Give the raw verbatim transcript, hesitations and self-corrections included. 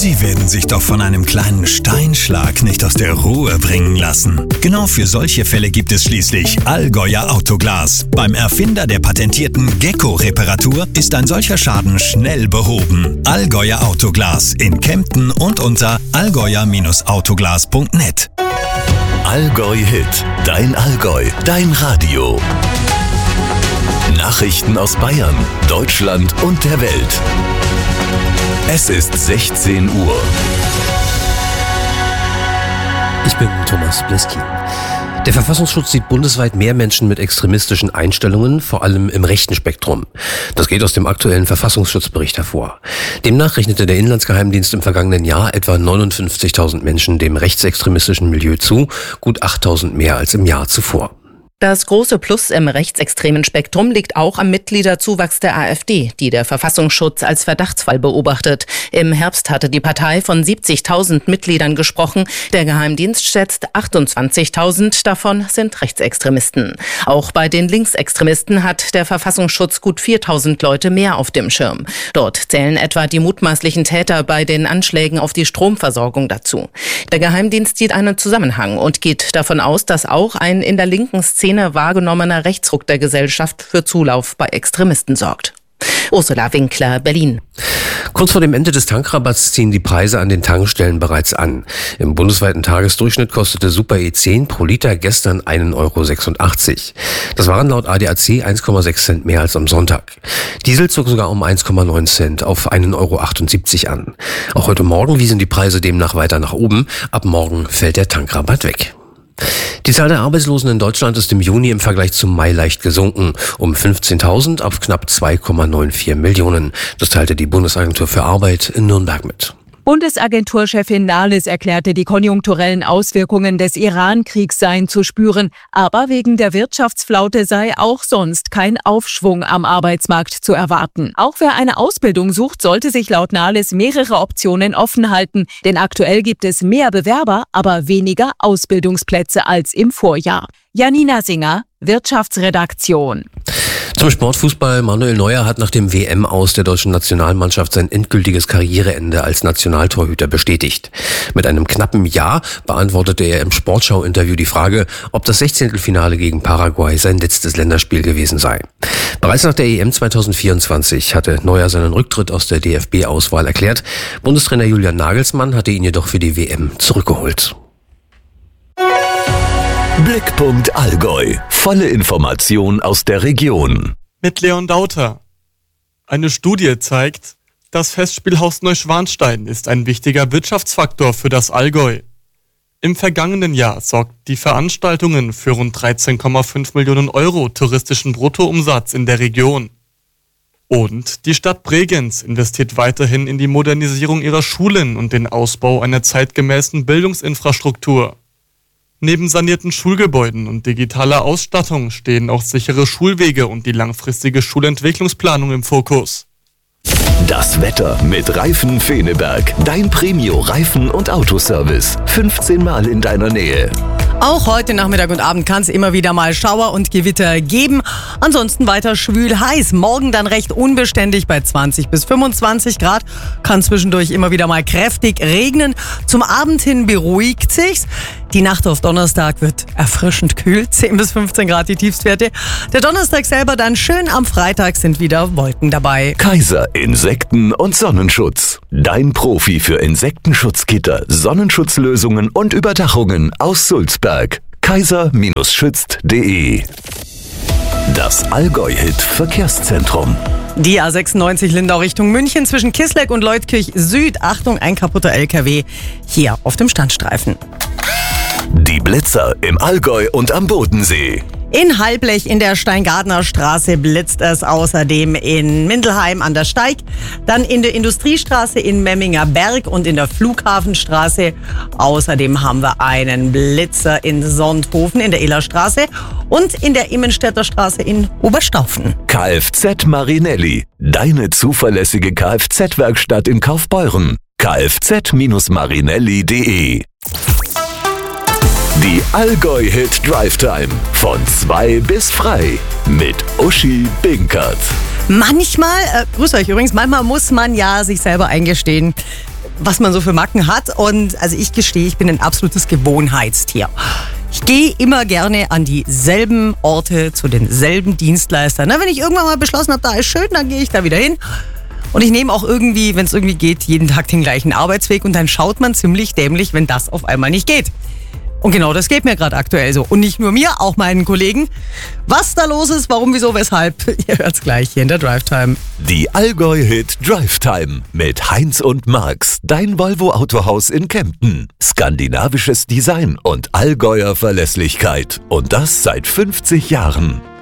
Sie werden sich doch von einem kleinen Steinschlag nicht aus der Ruhe bringen lassen. Genau für solche Fälle gibt es schließlich Allgäuer Autoglas. Beim Erfinder der patentierten Gecko-Reparatur ist ein solcher Schaden schnell behoben. Allgäuer Autoglas in Kempten und unter allgäuer Autoglas punkt net. Allgäu Hit, dein Allgäu, dein Radio. Nachrichten aus Bayern, Deutschland und der Welt. Es ist sechzehn Uhr. Ich bin Thomas Bleski. Der Verfassungsschutz sieht bundesweit mehr Menschen mit extremistischen Einstellungen, vor allem im rechten Spektrum. Das geht aus dem aktuellen Verfassungsschutzbericht hervor. Demnach rechnete der Inlandsgeheimdienst im vergangenen Jahr etwa neunundfünfzigtausend Menschen dem rechtsextremistischen Milieu zu, gut achttausend mehr als im Jahr zuvor. Das große Plus im rechtsextremen Spektrum liegt auch am Mitgliederzuwachs der AfD, die der Verfassungsschutz als Verdachtsfall beobachtet. Im Herbst hatte die Partei von siebzigtausend Mitgliedern gesprochen. Der Geheimdienst schätzt achtundzwanzigtausend, davon sind Rechtsextremisten. Auch bei den Linksextremisten hat der Verfassungsschutz gut viertausend Leute mehr auf dem Schirm. Dort zählen etwa die mutmaßlichen Täter bei den Anschlägen auf die Stromversorgung dazu. Der Geheimdienst sieht einen Zusammenhang und geht davon aus, dass auch ein in der linken Szene wahrgenommener Rechtsruck der Gesellschaft für Zulauf bei Extremisten sorgt. Ursula Winkler, Berlin. Kurz vor dem Ende des Tankrabatts ziehen die Preise an den Tankstellen bereits an. Im bundesweiten Tagesdurchschnitt kostete Super E zehn pro Liter gestern ein Euro sechsundachtzig. Das waren laut A D A C eins Komma sechs Cent mehr als am Sonntag. Diesel zog sogar um eins Komma neun Cent auf ein Euro achtundsiebzig an. Auch heute Morgen wiesen die Preise demnach weiter nach oben. Ab morgen fällt der Tankrabatt weg. Die Zahl der Arbeitslosen in Deutschland ist im Juni im Vergleich zum Mai leicht gesunken, um fünfzehntausend auf knapp zwei Komma vierundneunzig Millionen. Das teilte die Bundesagentur für Arbeit in Nürnberg mit. Bundesagenturchefin Nahles erklärte, die konjunkturellen Auswirkungen des Iran-Kriegs seien zu spüren. Aber wegen der Wirtschaftsflaute sei auch sonst kein Aufschwung am Arbeitsmarkt zu erwarten. Auch wer eine Ausbildung sucht, sollte sich laut Nahles mehrere Optionen offen halten. Denn aktuell gibt es mehr Bewerber, aber weniger Ausbildungsplätze als im Vorjahr. Janina Singer, Wirtschaftsredaktion. Zum Sportfußball. Manuel Neuer hat nach dem W M-Aus der deutschen Nationalmannschaft sein endgültiges Karriereende als Nationaltorhüter bestätigt. Mit einem knappen Ja beantwortete er im Sportschau-Interview die Frage, ob das Sechzehntelfinale gegen Paraguay sein letztes Länderspiel gewesen sei. Bereits nach der E M zweitausendvierundzwanzig hatte Neuer seinen Rücktritt aus der D F B-Auswahl erklärt. Bundestrainer Julian Nagelsmann hatte ihn jedoch für die W M zurückgeholt. Blickpunkt Allgäu. Volle Information aus der Region. Mit Leon Dauter. Eine Studie zeigt, das Festspielhaus Neuschwanstein ist ein wichtiger Wirtschaftsfaktor für das Allgäu. Im vergangenen Jahr sorgten die Veranstaltungen für rund dreizehn Komma fünf Millionen Euro touristischen Bruttoumsatz in der Region. Und die Stadt Bregenz investiert weiterhin in die Modernisierung ihrer Schulen und den Ausbau einer zeitgemäßen Bildungsinfrastruktur. Neben sanierten Schulgebäuden und digitaler Ausstattung stehen auch sichere Schulwege und die langfristige Schulentwicklungsplanung im Fokus. Das Wetter mit Reifen Feneberg. Dein Premio-Reifen- und Autoservice. fünfzehn Mal in deiner Nähe. Auch heute Nachmittag und Abend kann es immer wieder mal Schauer und Gewitter geben. Ansonsten weiter schwül heiß. Morgen dann recht unbeständig bei zwanzig bis fünfundzwanzig Grad. Kann zwischendurch immer wieder mal kräftig regnen. Zum Abend hin beruhigt sich's. Die Nacht auf Donnerstag wird erfrischend kühl. zehn bis fünfzehn Grad die Tiefstwerte. Der Donnerstag selber dann schön. Am Freitag sind wieder Wolken dabei. Kaiser Insekten- und Sonnenschutz. Dein Profi für Insektenschutzgitter, Sonnenschutzlösungen und Überdachungen aus Sulzberg. kaiser schützt punkt de. Das Allgäu-Hit Verkehrszentrum. Die A sechsundneunzig Lindau Richtung München zwischen Kisleck und Leutkirch Süd. Achtung, ein kaputter L K W hier auf dem Standstreifen. Die Blitzer im Allgäu und am Bodensee. In Halblech in der Steingartner Straße blitzt es, außerdem in Mindelheim an der Steig, dann in der Industriestraße in Memminger Berg und in der Flughafenstraße. Außerdem haben wir einen Blitzer in Sonthofen in der Ehlerstraße und in der Immenstädter Straße in Oberstaufen. Kfz Marinelli, deine zuverlässige Kfz-Werkstatt in Kaufbeuren. kfz Marinelli punkt de. Die Allgäu-Hit Drive Time von zwei bis frei mit Uschi Binkert. Manchmal, äh, grüß euch übrigens, manchmal muss man ja sich selber eingestehen, was man so für Macken hat. Und also ich gestehe, ich bin ein absolutes Gewohnheitstier. Ich gehe immer gerne an dieselben Orte zu denselben Dienstleistern. Na, wenn ich irgendwann mal beschlossen habe, da ist schön, dann gehe ich da wieder hin. Und ich nehme auch irgendwie, wenn es irgendwie geht, jeden Tag den gleichen Arbeitsweg. Und dann schaut man ziemlich dämlich, wenn das auf einmal nicht geht. Und genau das geht mir gerade aktuell so. Und nicht nur mir, auch meinen Kollegen. Was da los ist, warum, wieso, weshalb, ihr hört's gleich hier in der Drive Time. Die Allgäu-Hit Drive Time mit Heinz und Max, dein Volvo Autohaus in Kempten. Skandinavisches Design und Allgäuer Verlässlichkeit. Und das seit fünfzig Jahren.